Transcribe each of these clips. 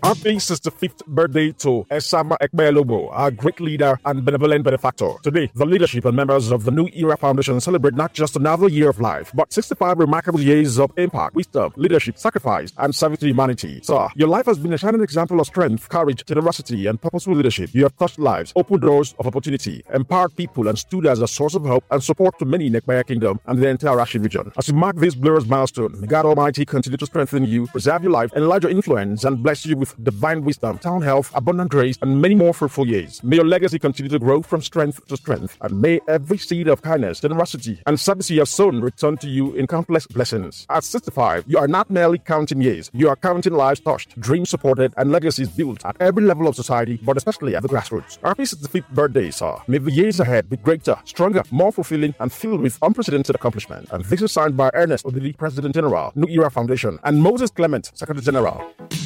Happy 65th birthday to Esama Ekmelobo, our great leader and benevolent benefactor. Today, the leadership and members of the New Era Foundation celebrate not just another year of life, but 65 remarkable years of impact, wisdom, leadership, sacrifice, and service to humanity. Sir, your life has been a shining example of strength, courage, generosity, and purposeful leadership. You have touched lives, opened doors of opportunity, empowered people, and stood as a source of hope and support to many in Ekmaya Kingdom and the entire Rashi region. As you mark this glorious milestone, may God Almighty continue to strengthen you, preserve your life, enlarge your influence, and bless you with divine wisdom, sound health, abundant grace, and many more fruitful years. May your legacy continue to grow from strength to strength, and may every seed of kindness, generosity, and service you have sown return to you in countless blessings. At 65, you are not merely counting years, you are counting lives touched, dreams supported, and legacies built at every level of society, but especially at the grassroots. Happy 65th birthday, sir. May the years ahead be greater, stronger, more fulfilling, and filled with unprecedented accomplishment. And this is signed by Ernest Odili, President General, New Era Foundation, and Moses Clement, Secretary General.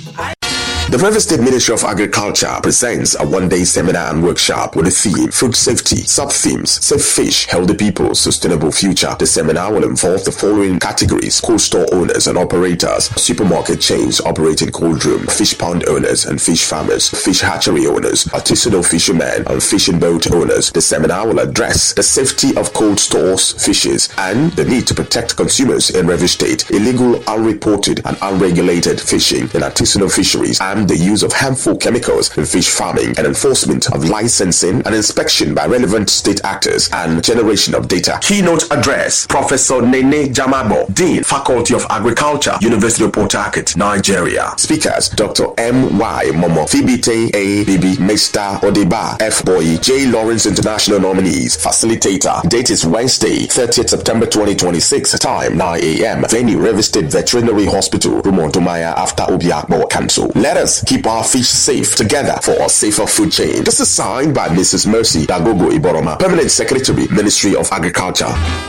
The Rivers State Ministry of Agriculture presents a one-day seminar and workshop with the theme Food Safety, sub-themes Safe Fish, Healthy People, Sustainable Future. The seminar will involve the following categories: cold store owners and operators, supermarket chains operating cold room, fish pond owners and fish farmers, fish hatchery owners, artisanal fishermen, and fishing boat owners. The seminar will address the safety of cold stores, fishes, and the need to protect consumers in River State, illegal, unreported, and unregulated fishing in artisanal fisheries, and the use of harmful chemicals in fish farming, and enforcement of licensing and inspection by relevant state actors, and generation of data. Keynote address: Professor Nene Jamabo, Dean, Faculty of Agriculture, University of Port Harcourt, Nigeria. Speakers: Dr. M.Y. Momo, Fibite A. Bibi, Mr. Odeba F. Boy, J. Lawrence International nominees. Facilitator. Date is Wednesday, 30th September 2026. Time 9 a.m. Venue: River State Veterinary Hospital, Rumontumaya, after Obiakbo Council. Let us keep our fish safe together for a safer food chain. This is signed by Mrs. Mercy Dagogo Iboroma, Permanent Secretary, Ministry of Agriculture.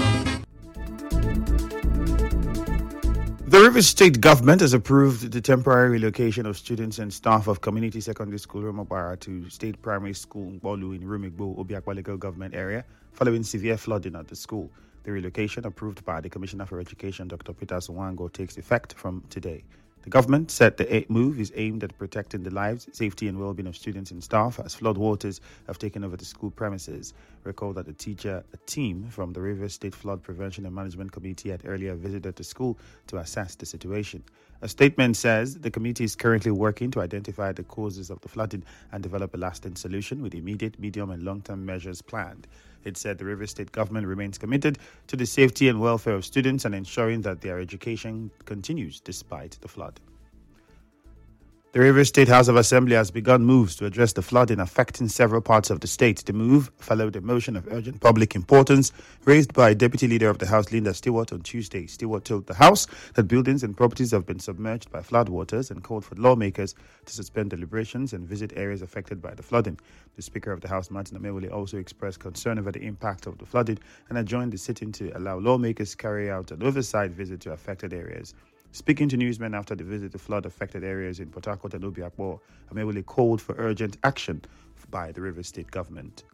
The Rivers State government has approved the temporary relocation of students and staff of Community Secondary School Romobara to State Primary School Mbolu in Rumigbo, Obiakwa Local Government Area following severe flooding at the school. The relocation, approved by the Commissioner for Education, Dr. Peter Swango, takes effect from today. The government said the move is aimed at protecting the lives, safety, and well-being of students and staff as flood waters have taken over the school premises. Recall that a team from the Rivers State Flood Prevention and Management Committee had earlier visited the school to assess the situation. A statement says the committee is currently working to identify the causes of the flooding and develop a lasting solution with immediate, medium, and long-term measures planned. It said the Rivers State government remains committed to the safety and welfare of students and ensuring that their education continues despite the flood. The Rivers State House of Assembly has begun moves to address the flooding affecting several parts of the state. The move followed a motion of urgent public importance raised by Deputy Leader of the House, Linda Stewart, on Tuesday. Stewart told the House that buildings and properties have been submerged by floodwaters and called for lawmakers to suspend deliberations and visit areas affected by the flooding. The Speaker of the House, Martin Amewule, also expressed concern over the impact of the flooding and adjourned the sitting to allow lawmakers to carry out an oversight visit to affected areas. Speaking to newsmen after the visit to flood-affected areas in Port Harcourt and Obiakbo, Amewule called for urgent action by the Rivers State government.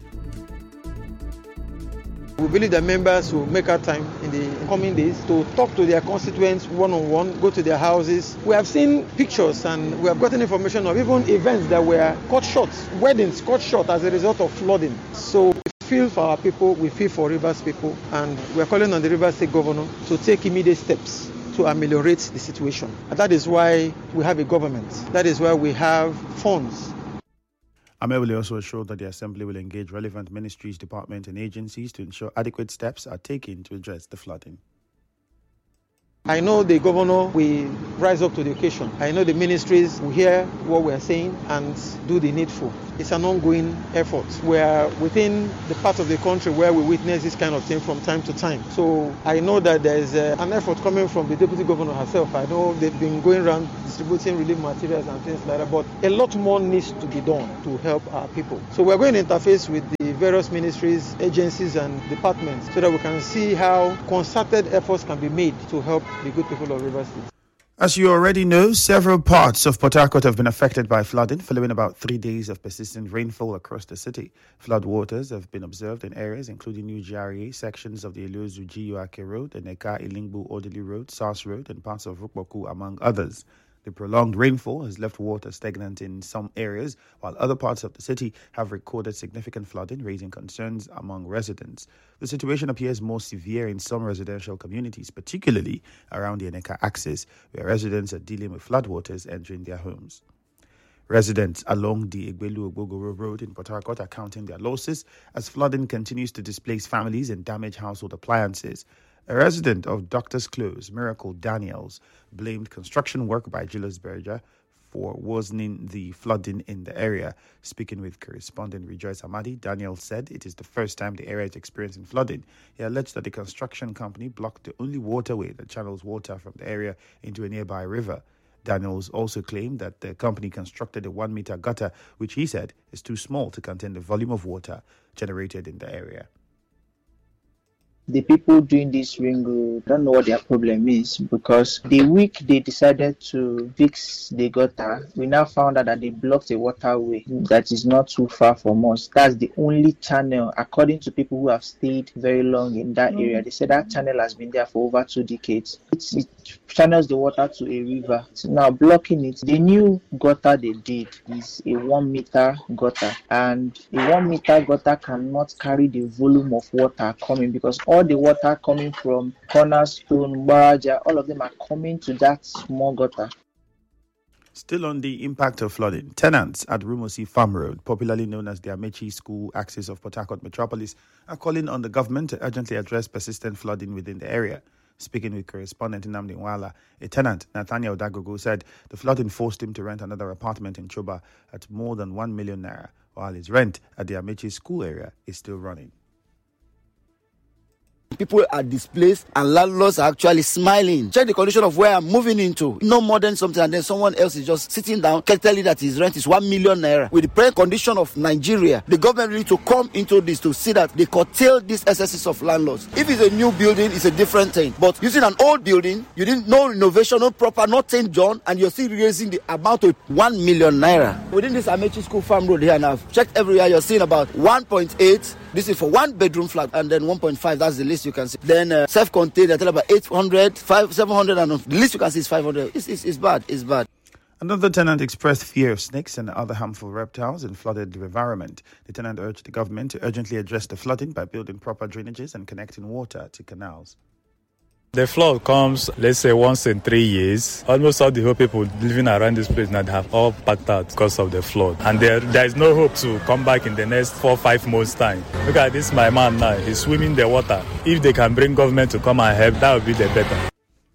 We believe that members will make our time in the coming days to talk to their constituents one-on-one, go to their houses. We have seen pictures and we have gotten information of even events that were cut short, weddings cut short as a result of flooding. So we feel for our people, we feel for Rivers people, and we are calling on the Rivers State governor to take immediate steps to ameliorate the situation. And that is why we have a government. That is why we have funds. Amewule also assured that the Assembly will engage relevant ministries, departments, and agencies to ensure adequate steps are taken to address the flooding. I know the governor will rise up to the occasion. I know the ministries will hear what we are saying and do the needful. It's an ongoing effort. We are within the part of the country where we witness this kind of thing from time to time. So I know that there is an effort coming from the deputy governor herself. I know they've been going around distributing relief materials and things like that, but a lot more needs to be done to help our people. So we're going to interface with the various ministries, agencies, and departments so that we can see how concerted efforts can be made to help the good people of Rivers State. As you already know, several parts of Port Harcourt have been affected by flooding following about 3 days of persistent rainfall across the city. Flood waters have been observed in areas including New GRA, sections of the Elozu-Giuake Road, Eneka Ilingbu Odili Road, South Road, and parts of Rukboku, among others. The prolonged rainfall has left water stagnant in some areas, while other parts of the city have recorded significant flooding, raising concerns among residents. The situation appears more severe in some residential communities, particularly around the Eneka axis, where residents are dealing with floodwaters entering their homes. Residents along the Igbelu-Ogbogoro Road in Port Harcourt are counting their losses as flooding continues to displace families and damage household appliances. A resident of Doctor's Close, Miracle Daniels, blamed construction work by Julius Berger for worsening the flooding in the area. Speaking with correspondent Rejoice Amadi, Daniels said it is the first time the area is experiencing flooding. He alleged that the construction company blocked the only waterway that channels water from the area into a nearby river. Daniels also claimed that the company constructed a 1-meter gutter, which he said is too small to contain the volume of water generated in the area. The people doing this ring road don't know what their problem is, because the week they decided to fix the gutter, we now found out that they blocked a waterway that is not too far from us. That's the only channel, according to people who have stayed very long in that area. They said that channel has been there for over 2 decades. It channels the water to a river. So now blocking it, the new gutter they did is a 1-meter gutter, and a 1-meter gutter cannot carry the volume of water coming, because all the water coming from Cornerstone, Baraja, all of them are coming to that small gutter. Still on the impact of flooding, tenants at Rumosi Farm Road, popularly known as the Amechi School axis of Port Harcourt Metropolis, are calling on the government to urgently address persistent flooding within the area. Speaking with correspondent Nnamdi Nwala, a tenant, Nathaniel Dagogo, said the flooding forced him to rent another apartment in Choba at more than 1 million naira, while his rent at the Amechi School area is still running. People are displaced and landlords are actually smiling. Check the condition of where I'm moving into. No more than something, and then someone else is just sitting down, can tell you that his rent is 1 million naira. With the present condition of Nigeria, the government need to come into this to see that they curtail these excesses of landlords. If it's a new building, it's a different thing. But using an old building, you didn't no renovation, no proper, nothing done, and you're still raising the amount to 1 million naira. Within this Amechi School Farm Road here, now I've checked everywhere, you're seeing about 1.8. This is for 1-bedroom flat, and then 1.5, that's the least you can see. Then self-contained, I tell about 800, 700, and the least you can see is 500. It's bad, it's bad. Another tenant expressed fear of snakes and other harmful reptiles in flooded environment. The tenant urged the government to urgently address the flooding by building proper drainages and connecting water to canals. The flood comes, let's say, once in 3 years. Almost all the whole people living around this place now have all packed out because of the flood. And there is no hope to come back in the next 4-5 months' time. Look at this, my man now. He's swimming the water. If they can bring government to come and help, that would be the better.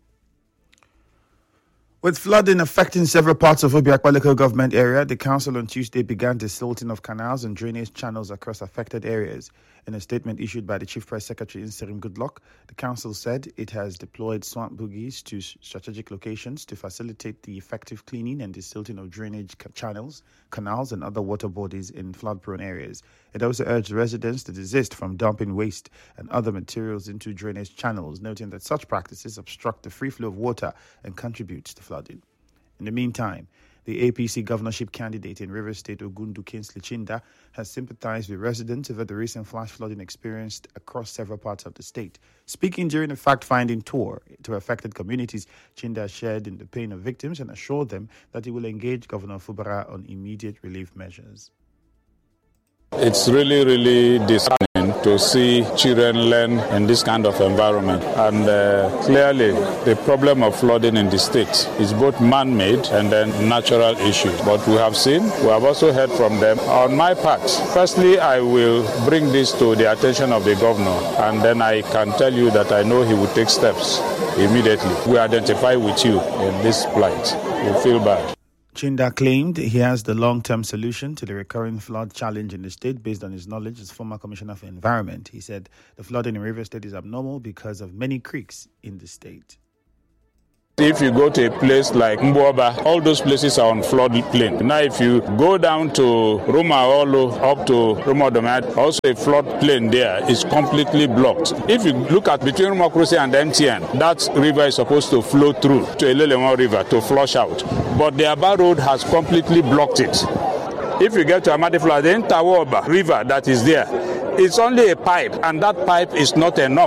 With flooding affecting several parts of Obiakpa local government area, the council on Tuesday began desilting of canals and drainage channels across affected areas. In a statement issued by the Chief Press Secretary Inserim Goodluck, the council said it has deployed swamp boogies to strategic locations to facilitate the effective cleaning and desilting of drainage channels, canals, and other water bodies in flood-prone areas. It also urged residents to desist from dumping waste and other materials into drainage channels, noting that such practices obstruct the free flow of water and contribute to flooding. In the meantime, the APC governorship candidate in Rivers State, Ogundu Kingsley Chinda, has sympathized with residents over the recent flash flooding experienced across several parts of the state. Speaking during a fact-finding tour to affected communities, Chinda shared in the pain of victims and assured them that he will engage Governor Fubara on immediate relief measures. It's really, really disheartening to see children learn in this kind of environment. And clearly, the problem of flooding in the state is both man-made and then natural issues. But we have also heard from them. On my part, firstly, I will bring this to the attention of the governor, and then I can tell you that I know he will take steps immediately. We identify with you in this plight. You feel bad. Chinda claimed he has the long-term solution to the recurring flood challenge in the state based on his knowledge as former Commissioner for Environment. He said the flooding in Rivers State is abnormal because of many creeks in the state. If you go to a place like Mboba, all those places are on floodplain. Now, if you go down to Rumaolo, up to Rumodomat, also a floodplain there is completely blocked. If you look at between Rumokrose and MTN, that river is supposed to flow through to Elelemo River to flush out. But the Aba Road has completely blocked it. If you get to Amadifla, the Ntawoba River that is there, it's only a pipe, and that pipe is not enough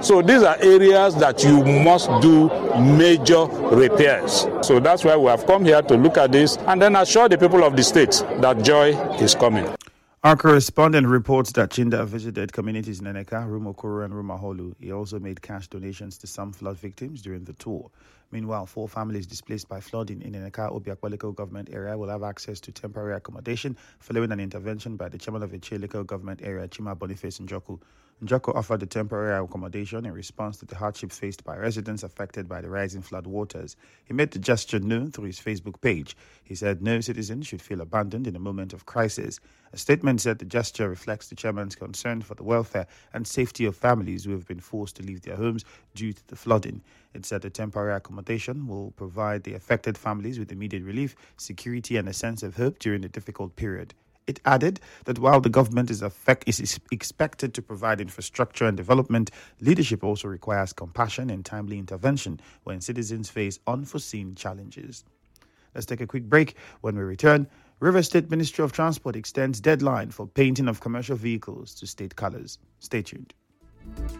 So these are areas that you must do major repairs. So that's why we have come here to look at this and then assure the people of the state that joy is coming. Our correspondent reports that Chinda visited communities in Eneka, Rumokoro, and Rumaholu. He also made cash donations to some flood victims during the tour. Meanwhile, 4 families displaced by flooding in Eneka Obiakwa local government area will have access to temporary accommodation following an intervention by the chairman of Eche local government area, Chima Boniface Njoku. Njoku offered the temporary accommodation in response to the hardship faced by residents affected by the rising flood waters. He made the gesture known through his Facebook page. He said no citizen should feel abandoned in a moment of crisis. A statement said the gesture reflects the chairman's concern for the welfare and safety of families who have been forced to leave their homes due to the flooding. It said the temporary accommodation will provide the affected families with immediate relief, security, and a sense of hope during the difficult period. It added that while the government is expected to provide infrastructure and development, leadership also requires compassion and timely intervention when citizens face unforeseen challenges. Let's take a quick break. When we return, Rivers State Ministry of Transport extends deadline for painting of commercial vehicles to state colors. Stay tuned.